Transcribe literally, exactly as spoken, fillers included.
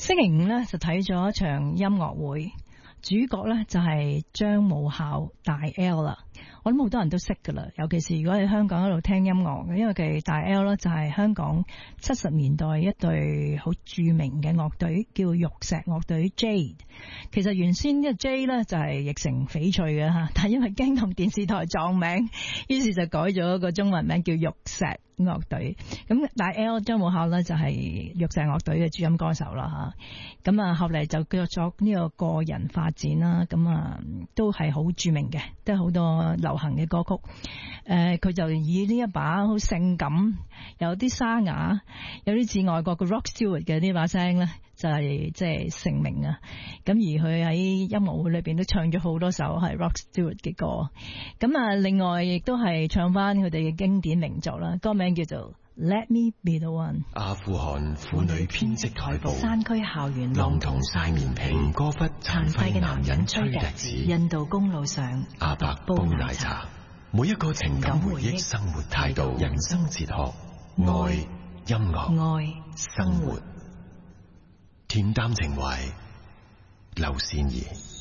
星期五咧就睇咗一場音樂會，主角咧就係張武孝大 L 啦。我諗好多人都識噶啦，尤其是如果喺香港嗰度聽音樂嘅，因為佢大 L 咧就係香港七十年代一隊好著名嘅樂隊，叫玉石樂隊 Jade。其實原先呢個 J 咧就係譯成翡翠嘅吓，但係因為驚同電視台撞名，於是就改咗個中文名叫玉石樂隊。咁大 L 張武孝咧就係玉石樂隊嘅主音歌手啦吓。咁啊後嚟就繼續作呢個個人發展啦，咁啊都係好著名嘅，都係好多流行嘅歌曲。誒、呃，佢就以呢一把好性感，有啲沙啞，有啲似外國嘅 Rock Stewart 嘅呢把聲咧，就係即係成名啊！咁而佢喺音樂會裏邊都唱咗好多首係 Rock Stewart 嘅歌。咁啊，另外亦都係唱翻佢哋嘅經典名作啦，歌名叫做 Let Me Be The One。 阿富汗婦女編織台步， 山區校園浪童曬棉被，吳哥窟殘廢嘅男人吹笛子， 印度公路上阿伯煲奶茶，每一個情感回憶、生活態度、人生哲學、愛、音樂、 愛、 生活，恬淡情懷，劉善儀。